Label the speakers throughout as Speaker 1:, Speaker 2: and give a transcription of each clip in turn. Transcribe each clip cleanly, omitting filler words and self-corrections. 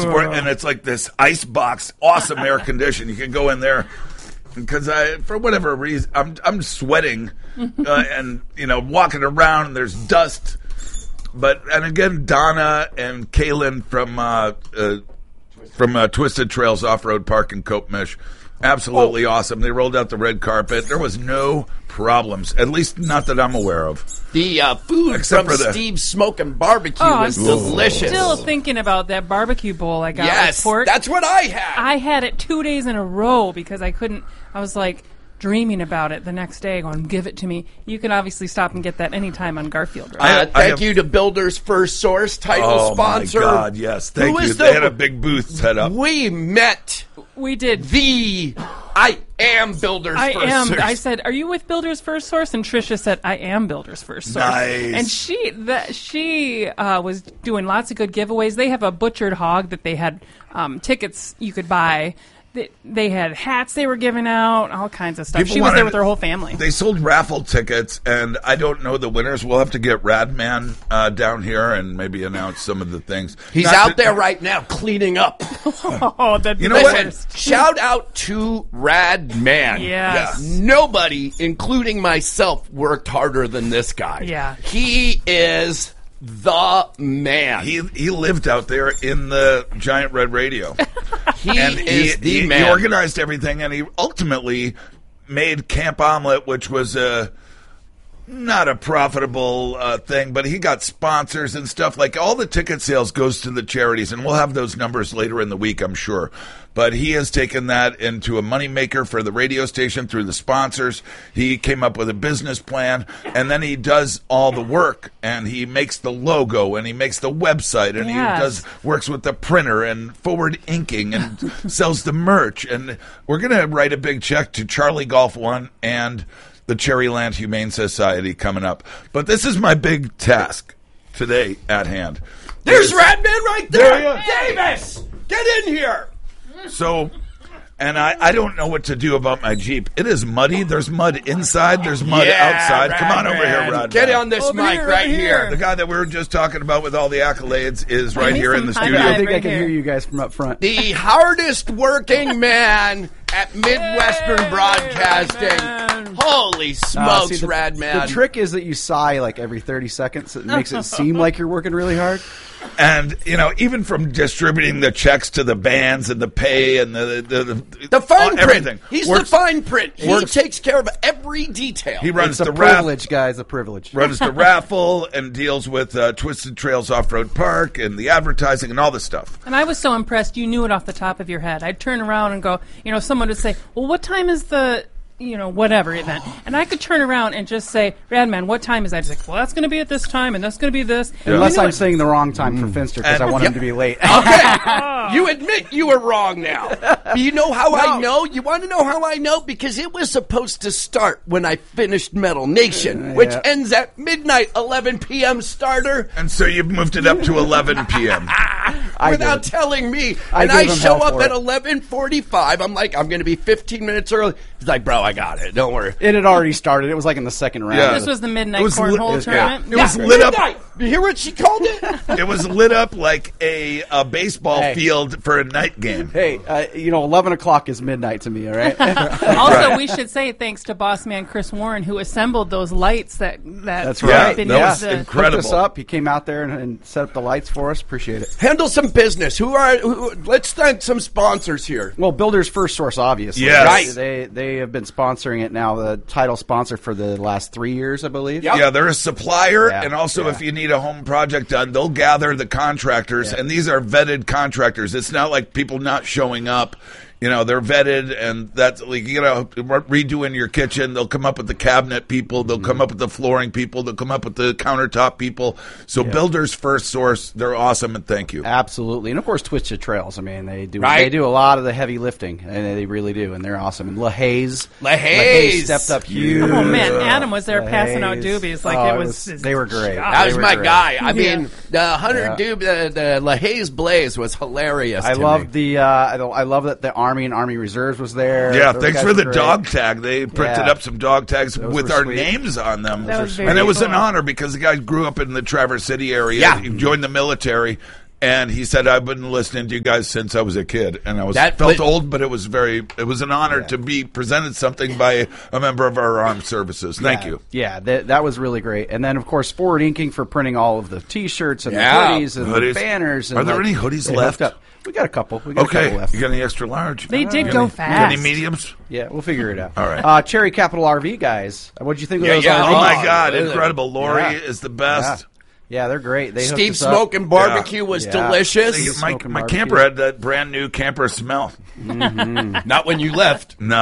Speaker 1: and it's like this ice box, awesome air condition. You can go in there because for whatever reason, I'm sweating and walking around and there's dust. And again, Donna and Kaylin from Twisted Trails Off-Road Park in Cope-Mish. Absolutely awesome. They rolled out the red carpet. There was no problems, at least not that I'm aware of.
Speaker 2: The food from Steve's Smokin' Barbecue was delicious.
Speaker 3: Still thinking about that barbecue bowl I got with pork.
Speaker 2: That's what I had.
Speaker 3: I had it 2 days in a row because I was like dreaming about it the next day, going, give it to me. You can obviously stop and get that anytime on Garfield. Right?
Speaker 2: Thank you to Builders First Source, title sponsor.
Speaker 1: Oh, my God, yes. Thank you. They had a big booth set up.
Speaker 2: We met.
Speaker 3: We did.
Speaker 2: I am Builders First Source.
Speaker 3: I said, are you with Builders First Source? And Tricia said, I am Builders First Source.
Speaker 1: Nice.
Speaker 3: And she was doing lots of good giveaways. They have a butchered hog that they had tickets you could buy. They had hats they were giving out, all kinds of stuff. She was there with her whole family.
Speaker 1: They sold raffle tickets, and I don't know the winners. We'll have to get Radman down here and maybe announce some of the things.
Speaker 2: He's out there right now cleaning up.
Speaker 3: That'd be
Speaker 2: shout out to Radman.
Speaker 3: Yes.
Speaker 2: Nobody, including myself, worked harder than this guy.
Speaker 3: Yeah.
Speaker 2: He is the man.
Speaker 1: He lived out there in the giant red radio.
Speaker 2: He man.
Speaker 1: He organized everything, and he ultimately made Camp Omelet, which was not a profitable thing, but he got sponsors and stuff. Like all the ticket sales goes to the charities, and we'll have those numbers later in the week, I'm sure. But he has taken that into a moneymaker for the radio station through the sponsors. He came up with a business plan, and then he does all the work, and he makes the logo, and he makes the website, and he works with the printer and forward inking and sells the merch. And we're going to write a big check to Charlie Golf One and the Cherryland Humane Society coming up. But this is my big task today at hand.
Speaker 2: There's Radman right there. Davis, get in here.
Speaker 1: So, and I don't know what to do about my Jeep. It is muddy. There's mud inside. There's mud outside. Come on over here, Rod.
Speaker 2: Get on this mic right here.
Speaker 1: The guy that we were just talking about with all the accolades is right here in the studio.
Speaker 4: I think I can hear you guys from up front.
Speaker 2: The hardest working man at Midwestern Broadcasting. Holy smokes, Radman.
Speaker 4: The trick is that you sigh like every 30 seconds. It makes it seem like you're working really hard.
Speaker 1: And, even from distributing the checks to the bands and the pay and
Speaker 2: the fine
Speaker 1: everything.
Speaker 2: Print. He's the fine print. He takes care of every detail.
Speaker 1: He runs
Speaker 4: the privilege, guys, a privilege.
Speaker 1: Runs the raffle and deals with Twisted Trails Off-Road Park and the advertising and all this stuff.
Speaker 3: And I was so impressed you knew it off the top of your head. I'd turn around and go, someone would say, well, what time is the whatever event. And I could turn around and just say, Radman, what time is that? He's like, well, that's going to be at this time, and that's going to be this.
Speaker 4: Unless I'm saying the wrong time for Finster, because I want him to be late.
Speaker 2: Okay. You admit you were wrong now. You know how I know? You want to know how I know? Because it was supposed to start when I finished Metal Nation, which ends at midnight, 11 p.m. starter.
Speaker 1: And so you've moved it up to 11 p.m.
Speaker 2: Without telling me. And I show up at 11:45. I'm like, I'm going to be 15 minutes early. He's like, bro, I got it. Don't worry.
Speaker 4: It had already started. It was like in the second round.
Speaker 1: Yeah.
Speaker 3: This was the midnight cornhole tournament.
Speaker 1: It was lit up.
Speaker 2: You hear what she called it?
Speaker 1: It was lit up like a baseball field for a night game.
Speaker 4: Hey, 11 o'clock is midnight to me, all right?
Speaker 3: Also, we should say thanks to boss man Chris Warren, who assembled those lights
Speaker 4: That's right.
Speaker 1: That was incredible.
Speaker 4: Hooked us up. He came out there and set up the lights for us. Appreciate it.
Speaker 2: Handle some business. Let's thank some sponsors here.
Speaker 4: Well, Builders First Source, obviously.
Speaker 1: Yes.
Speaker 4: Right. They have been sponsoring it now, the title sponsor for the last 3 years, I believe.
Speaker 1: Yep. Yeah, they're a supplier, and also if you need a home project done, they'll gather the contractors, and these are vetted contractors. It's not like people not showing up. They're vetted, and that's like, redoing your kitchen. They'll come up with the cabinet people. They'll come up with the flooring people. They'll come up with the countertop people. So Builders First Source, they're awesome, and thank you.
Speaker 4: Absolutely. And, of course, Twisted Trails. I mean, they do a lot of the heavy lifting, and they really do, and they're awesome. And LaHaye's stepped up huge.
Speaker 3: Oh, man, Adam was there passing out doobies. Like
Speaker 4: they were great.
Speaker 2: That was my guy. I mean, the 100 Doobie, the LaHaye's Blaze was hilarious.
Speaker 4: I love that the Army and Army Reserves was there.
Speaker 1: Yeah, thanks for the dog tag. They printed up some dog tags with our names on them.
Speaker 3: That was
Speaker 1: and it was an honor because the guy grew up in the Traverse City area. He joined the military. And he said, I've been listening to you guys since I was a kid. And I felt old, but it was an honor to be presented something by a member of our armed services. Thank you.
Speaker 4: Yeah, that was really great. And then, of course, Forward Inking for printing all of the T-shirts and the hoodies and the banners. And
Speaker 1: are there any hoodies left?
Speaker 4: We got a couple. We got a couple left.
Speaker 1: You got any extra large?
Speaker 3: They did go fast.
Speaker 1: Any mediums?
Speaker 4: Yeah, we'll figure it out.
Speaker 1: All right.
Speaker 4: Cherry Capital RV guys. What'd you think of those?
Speaker 1: Yeah. Oh my God, incredible! Lori is the best.
Speaker 4: Yeah, they're great.
Speaker 2: Steve Smoking Barbecue was delicious.
Speaker 1: My camper had that brand new camper smell.
Speaker 2: Mm-hmm. Not when you left.
Speaker 1: No.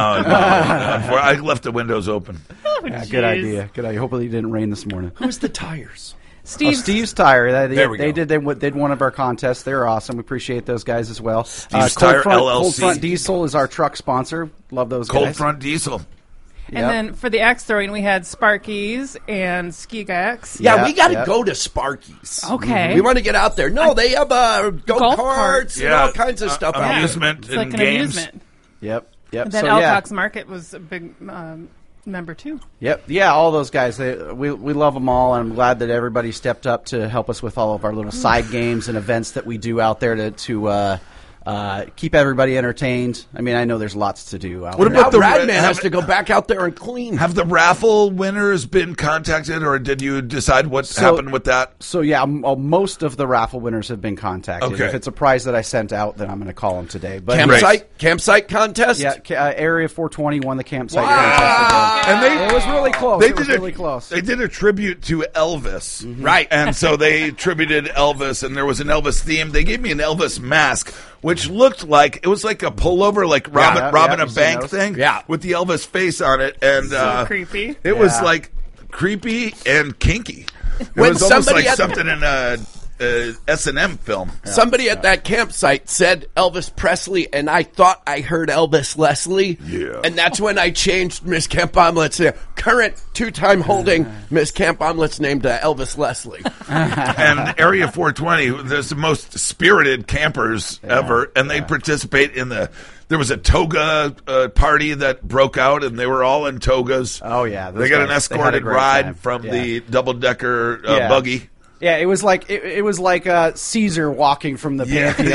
Speaker 1: I left the windows open.
Speaker 4: Good idea. Hopefully it didn't rain this morning.
Speaker 2: Who's the tires?
Speaker 4: Steve's Tire. They did one of our contests. They're awesome. We appreciate those guys as well.
Speaker 1: Steve's Tire LLC.
Speaker 4: Cold Front Diesel is our truck sponsor. Love those guys.
Speaker 1: Cold Front Diesel.
Speaker 3: And then for the axe throwing, we had Sparky's and Ski-Gax.
Speaker 2: Yeah, we got to go to Sparky's.
Speaker 3: Okay.
Speaker 2: We want to get out there. No, they have go-karts and all kinds of stuff out
Speaker 1: amusement
Speaker 3: there. It's like an
Speaker 1: games.
Speaker 3: amusement.
Speaker 4: Yep.
Speaker 3: And then Alcox Market was a big member, too.
Speaker 4: Yep. Yeah, all those guys. We love them all, and I'm glad that everybody stepped up to help us with all of our little side games and events that we do out there to keep everybody entertained. I mean, I know there's lots to do out there.
Speaker 2: What about the Radman has to go back out there and clean?
Speaker 1: Have the raffle winners been contacted, or did you decide what happened with that?
Speaker 4: So, yeah, most of the raffle winners have been contacted.
Speaker 1: Okay.
Speaker 4: If it's a prize that I sent out, then I'm going to call them today. But
Speaker 2: Campsite contest?
Speaker 4: Yeah, Area 420 won the campsite contest.
Speaker 1: And
Speaker 4: it was really close. Really close.
Speaker 1: They did a tribute to Elvis.
Speaker 2: Mm-hmm. Right.
Speaker 1: And so they tributed Elvis, and there was an Elvis theme. They gave me an Elvis mask, which looked like it was like a pullover, like robbing a bank thing, with the Elvis face on it, and
Speaker 3: so creepy.
Speaker 1: It was like creepy and kinky. It was almost like something in a S&M film.
Speaker 2: Somebody at that campsite said Elvis Presley, and I thought I heard Elvis Leslie.
Speaker 1: Yeah.
Speaker 2: And that's when I changed Miss Camp Omelet's current two-time holding Miss Camp Omelet's name to Elvis Leslie.
Speaker 1: And Area 420, there's the most spirited campers ever, and they participate in there was a toga party that broke out, and they were all in togas.
Speaker 4: Oh, yeah.
Speaker 1: They got an escorted ride from the double-decker buggy.
Speaker 4: Yeah, it was like Caesar walking from the Pantheon.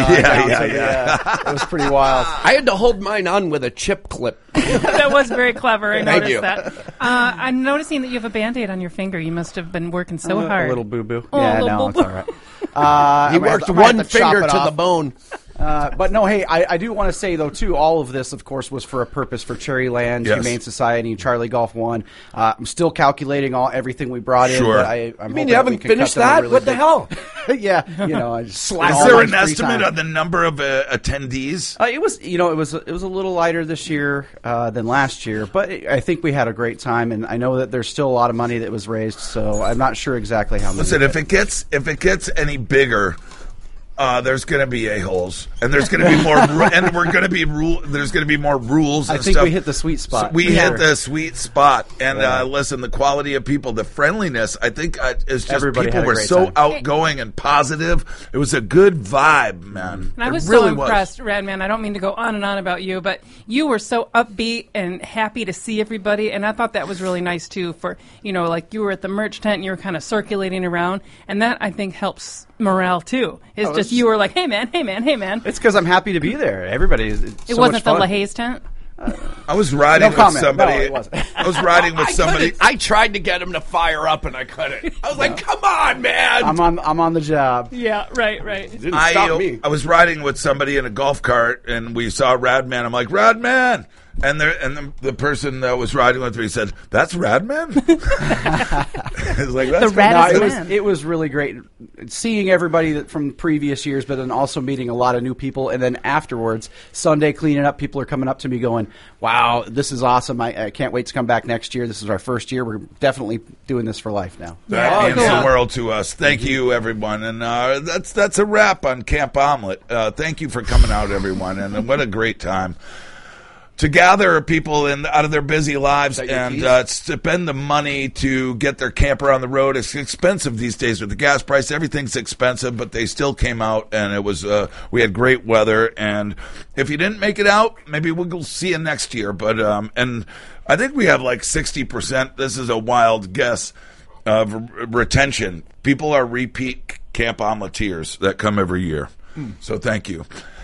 Speaker 1: Yeah.
Speaker 4: It was pretty wild.
Speaker 2: I had to hold mine on with a chip clip.
Speaker 3: That was very clever. I noticed that. I'm noticing that you have a Band-Aid on your finger. You must have been working so hard.
Speaker 4: A little boo-boo.
Speaker 3: Oh,
Speaker 4: yeah, no, it's all right.
Speaker 2: He worked one finger to the bone.
Speaker 4: But no, hey, I do want to say, though, too, all of this, of course, was for a purpose for Cherryland, Humane Society, Charlie Golf 1. I'm still calculating everything we brought in.
Speaker 1: Sure.
Speaker 4: I'm
Speaker 2: you haven't finished that? Really what the hell?
Speaker 4: Yeah. I just
Speaker 1: Is there an estimate on the number of attendees?
Speaker 4: It was a little lighter this year than last year, but I think we had a great time, and I know that there's still a lot of money that was raised, so I'm not sure exactly how many.
Speaker 1: Listen, if it gets any bigger, there's going to be a-holes, and there's going to be more, and there's going to be more rules. And
Speaker 4: I think
Speaker 1: stuff.
Speaker 4: We hit the sweet spot.
Speaker 1: So we hit the sweet spot, and listen, the quality of people, the friendliness. I think is just
Speaker 4: everybody
Speaker 1: people were so
Speaker 4: time.
Speaker 1: outgoing and positive. It was a good vibe, man.
Speaker 3: And I was
Speaker 1: really
Speaker 3: so impressed, Radman. I don't mean to go on and on about you, but you were so upbeat and happy to see everybody, and I thought that was really nice too. For like you were at the merch tent, and you were kind of circulating around, and that I think helps morale too. You were like, hey man.
Speaker 4: It's because I'm happy to be there. Everybody.
Speaker 3: It wasn't the LaHaye's tent.
Speaker 1: I was riding with somebody.
Speaker 4: No, it wasn't.
Speaker 1: I was riding with somebody.
Speaker 2: I tried to get him to fire up, and I couldn't. I was like, "Come on, man!"
Speaker 4: I'm on the job.
Speaker 3: Yeah, right.
Speaker 2: Didn't stop me.
Speaker 1: I was riding with somebody in a golf cart, and we saw Radman. I'm like, Radman. And the person that was riding with me said, "That's Radman." I was like, "That's
Speaker 3: Radman."
Speaker 4: It was really great seeing everybody from previous years, but then also meeting a lot of new people. And then afterwards, Sunday cleaning up, people are coming up to me going, "Wow, this is awesome! I can't wait to come back next year. This is our first year. We're definitely doing this for life now."
Speaker 1: That means the world to us. Thank you, everyone, and that's a wrap on Camp Omelet. Thank you for coming out, everyone, and what a great time to gather people out of their busy lives and spend the money to get their camper on the road. It's expensive these days with the gas price. Everything's expensive, but they still came out, and it was we had great weather. And if you didn't make it out, maybe we'll see you next year. But and I think we have like 60%. This is a wild guess of retention. People are repeat Camp Omeletiers that come every year. So thank you.